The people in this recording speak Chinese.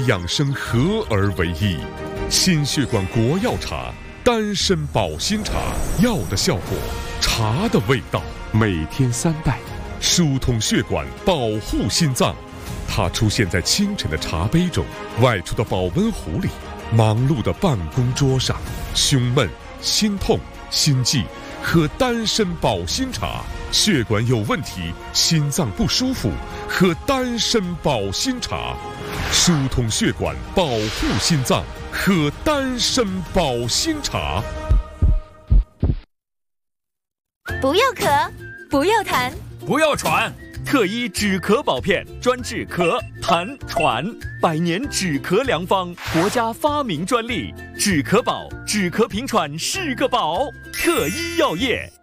医养生合而为一。心血管国药茶，丹参保心茶，药的效果，茶的味道。每天3袋，疏通血管，保护心脏。它出现在清晨的茶杯中，外出的保温壶里，忙碌的办公桌上。胸闷、心痛、心悸，喝丹参保心茶。血管有问题，心脏不舒服，喝丹参保心茶。疏通血管，保护心脏，喝丹参保心茶。 不要咳，不要痰， 不要喘，特医止咳保片，专治咳、痰、喘，100年止咳良方，国家发明专利，止咳宝，止咳平喘是个宝，特医药业。